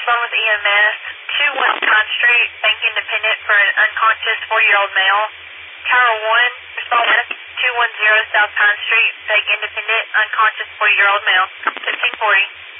phone with EMS. 2 West Pine Street, Bank Independent for an unconscious 40-year-old male. Tower 1, respond west. 210 South Pine Street, Bank Independent, unconscious 40-year-old male. 1540.